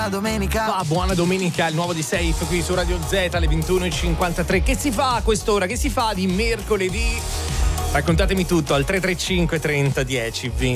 Domenica. Buona domenica, il nuovo di Safe qui su Radio Z alle 21:53. Che si fa a quest'ora? Che si fa di mercoledì? Raccontatemi tutto al 335 30 10 20.